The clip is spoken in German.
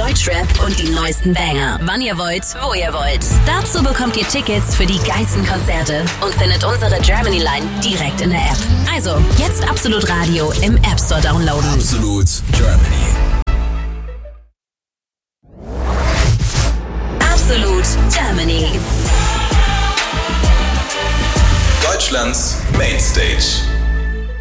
Deutschrap und die neuesten Banger. Wann ihr wollt, wo ihr wollt. Dazu bekommt ihr Tickets für die geilsten Konzerte und findet unsere Germany-Line direkt in der App. Also, jetzt Absolut Radio im App Store downloaden. Absolut Germany. Absolut Germany. Deutschlands Mainstage.